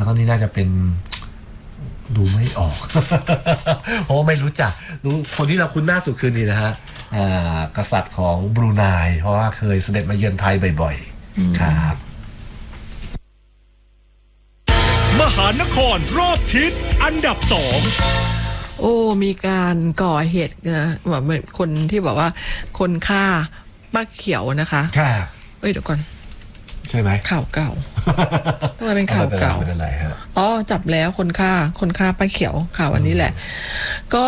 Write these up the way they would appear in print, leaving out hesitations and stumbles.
ก็นี่น่าจะเป็นดูไม่ออก เพราะไม่รู้จักรู้คนที่เราคุ้นหน้าสุดคือนี่นะฮะกษัตริย์ของบรูไนเพราะว่าเคยเสด็จมาเยือนไทยบ่อยๆครับมหานครรอบทิศอันดับ2 โอ้มีการก่อเหตุนะแบบคนที่บอกว่าคนฆ่าป้าเขียวนะคะครับเดี๋ยวก่อนใช่ไหมข่าวเก่าทำไมเป็นข่าวเก่าเป็นอะไรฮะจับแล้วคนฆ่าป้าเขียวข่าวอันนี้แหละก็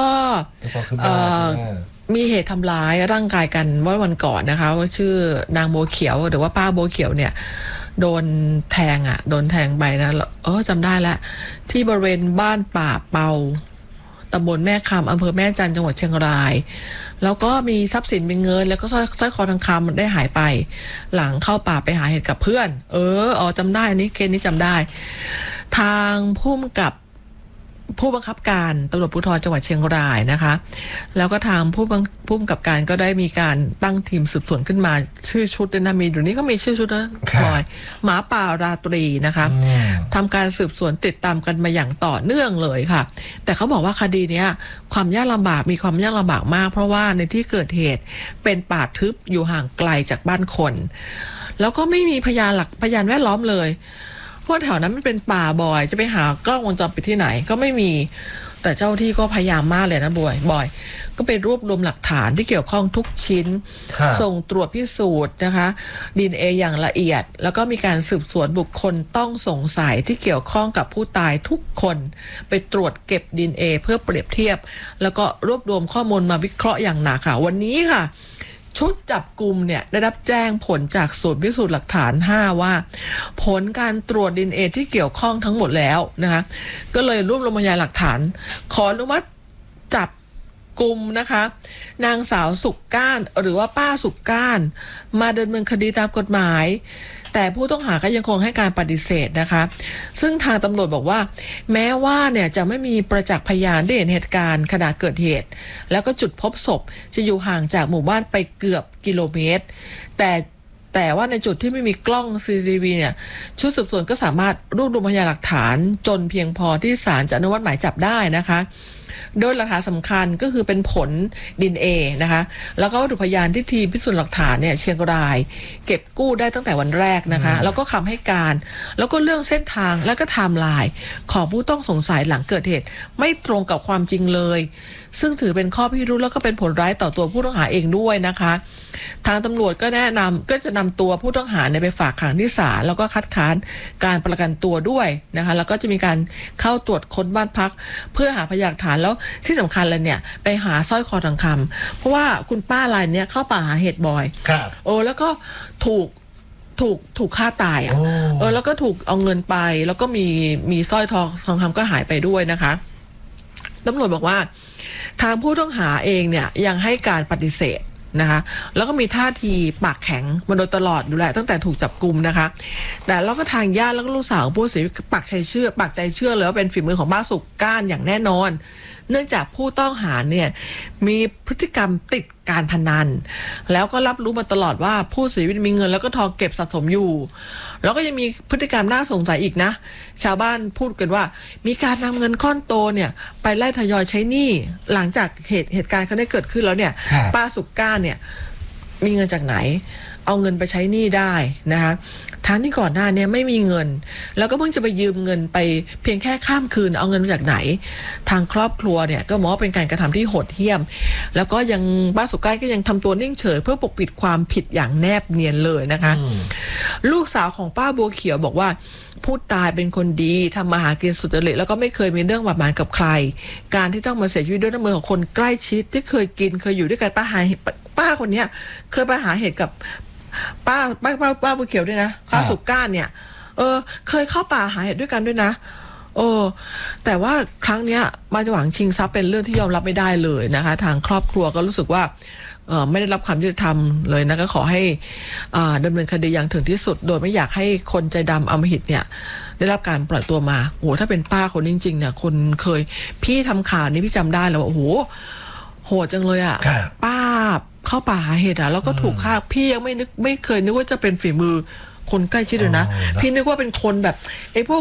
มีเหตุทำร้ายร่างกายกันวันก่อนนะคะว่าชื่อนางโบเขียวหรือว่าป้าโบเขียวเนี่ยโดนแทงไปนะจำได้แล้วที่บริเวณบ้านป่าเปาตำบลแม่คำอำเภอแม่จันทร์จังหวัดเชียงรายแล้วก็มีทรัพย์สินเป็นเงินแล้วก็สร้อยคอทองคำได้หายไปหลังเข้าป่าไปหาเห็ดกับเพื่อนจำได้อันนี้เคสนี้จำได้ทางผู้บังคับการตำรวจภูธรจังหวัดเชียงรายนะคะแล้วก็ทางผู้บังคับการก็ได้มีการตั้งทีมสืบสวนขึ้นมาชื่อชุดด้วยนะมีเดี๋ยวนี้ก็มีชื่อชุดนะบอยหมาป่าราตรีนะคะทำการสืบสวนติดตามกันมาอย่างต่อเนื่องเลยค่ะแต่เขาบอกว่าคดีนี้ความยากลำบากมีความยากลำบากมากเพราะว่าในที่เกิดเหตุเป็นป่าทึบอยู่ห่างไกลจากบ้านคนแล้วก็ไม่มีพยานแวดล้อมเลยเพราะแถวนั้นมันเป็นป่าบ่อยจะไปหากล้องวงจรปิดที่ไหนก็ไม่มีแต่เจ้าที่ก็พยายามมากเลยนะบ่อยก็ไปรวบรวมหลักฐานที่เกี่ยวข้องทุกชิ้นส่งตรวจพิสูจน์นะคะDNAอย่างละเอียดแล้วก็มีการสืบสวนบุคคลต้องสงสัยที่เกี่ยวข้องกับผู้ตายทุกคนไปตรวจเก็บ DNA เพื่อเปรียบเทียบแล้วก็รวบรวมข้อมูลมาวิเคราะห์อย่างหนักค่ะวันนี้ค่ะชุดจับกุมเนี่ยได้รับแจ้งผลจากศูนย์พิสูจน์หลักฐาน5ว่าผลการตรวจ DNA ที่เกี่ยวข้องทั้งหมดแล้วนะคะก็เลยรวบรวมพยานหลักฐานขออนุมัติจับกุมนะคะนางสาวสุกก้านหรือว่าป้าสุกก้านมาดำเนินคดีตามกฎหมายแต่ผู้ต้องหาก็ยังคงให้การปฏิเสธนะคะซึ่งทางตำรวจบอกว่าแม้ว่าเนี่ยจะไม่มีประจักษ์พยานได้เห็นเหตุการณ์ขณะเกิดเหตุแล้วก็จุดพบศพจะอยู่ห่างจากหมู่บ้านไปเกือบกิโลเมตรแต่ว่าในจุดที่ไม่มีกล้อง CCTV เนี่ยชุดสืบสวนก็สามารถรวบรวมพยานหลักฐานจนเพียงพอที่ศาลจะอนุมัติหมายจับได้นะคะโดยหลักฐานสำคัญก็คือเป็นผล DNA นะคะแล้วก็วัตถุพยานที่ทีมพิสูจน์หลักฐานเนี่ยเชียงรายเก็บกู้ได้ตั้งแต่วันแรกนะคะแล้วก็คำให้การแล้วก็เรื่องเส้นทางและก็ไทม์ไลน์ของผู้ต้องสงสัยหลังเกิดเหตุไม่ตรงกับความจริงเลยซึ่งถือเป็นข้อพิรุธแล้วก็เป็นผลร้ายต่อตัวผู้ต้องหาเองด้วยนะคะทางตำรวจก็แนะนำก็จะนำตัวผู้ต้องหาไปฝากขังที่ศาลแล้วก็คัดค้านการประกันตัวด้วยนะคะแล้วก็จะมีการเข้าตรวจค้นบ้านพักเพื่อหาพยานหลักฐานแล้วที่สำคัญเลยเนี่ยไปหาสร้อยคอทองคำเพราะว่าคุณป้ารายเนี้ยเข้าป่าหาเห็ดบ่อยแล้วก็ถูกฆ่าตายแล้วก็ถูกเอาเงินไปแล้วก็มีสร้อยทองคำก็หายไปด้วยนะคะตำรวจบอกว่าทางผู้ต้องหาเองเนี่ยยังให้การปฏิเสธนะคะแล้วก็มีท่าทีปากแข็งมาโดยตลอดอยู่แล้วตั้งแต่ถูกจับกุมนะคะแต่แล้วก็ทางญาติแล้วก็ลูกสาวผู้เสียชีวิตปักใจเชื่อเลยว่าเป็นฝีมือของป้าสุกก้านอย่างแน่นอนเนื่องจากผู้ต้องหาเนี่ยมีพฤติกรรมติดการพนันแล้วก็รับรู้มาตลอดว่าผู้เสียชีวิตมีเงินแล้วก็ทองเก็บสะสมอยู่แล้วก็ยังมีพฤติกรรมน่าสงสัยอีกนะชาวบ้านพูดกันว่ามีการนำเงินก้อนโตเนี่ยไปไล่ทยอยใช้หนี้หลังจากเหตุการณ์เขาได้เกิดขึ้นแล้วเนี่ยป้าสุกก้านเนี่ยมีเงินจากไหนเอาเงินไปใช้หนี้ได้นะคะทั้งที่ก่อนหน้านี้ไม่มีเงินแล้วก็เพิ่งจะไปยืมเงินไปเพียงแค่ข้ามคืนเอาเงินมาจากไหนทางครอบครัวเนี่ยก็มองว่าเป็นการกระทำที่โหดเหี้ยมแล้วก็ยังป้าสุกก้านก็ยังทำตัวนิ่งเฉยเพื่อปกปิดความผิดอย่างแนบเนียนเลยนะคะลูกสาวของป้าบัวเขียวบอกว่าผู้ตายเป็นคนดีทำมาหากินสุจริตแล้วก็ไม่เคยมีเรื่องบาดหมางกับใครการที่ต้องมาเสียชีวิตด้วยน้ำมือของคนใกล้ชิดที่เคยอยู่ด้วยกันป้าคนนี้เคยไปหาเหตุกับป้าบัวเขียวด้วยนะป้าสุกก้านเนี่ยเคยเข้าป่าหาเห็ดด้วยกันด้วยนะแต่ว่าครั้งเนี้ยมาหวังชิงทรัพย์เป็นเรื่องที่ยอมรับไม่ได้เลยนะคะทางครอบครัวก็รู้สึกว่าไม่ได้รับความยุติธรรมเลยนะก็ขอให้ดำเนินคดีอย่างถึงที่สุดโดยไม่อยากให้คนใจดำอำมหิตเนี่ยได้รับการปล่อยตัวมาโอ้ถ้าเป็นป้าคนจริงๆเนี่ยคนเคยพี่ทำข่าวนี้พี่จำได้แล้วว่าโอ้โหโหดจังเลยอ่ะป้าเข้าป่าหาเห็ดอ่ะแล้วก็ถูกฆ่าพี่ยังไม่เคยนึกว่าจะเป็นฝีมือคนใกล้ชิดเลยนะพี่นึกว่าเป็นคนแบบไอ้พวก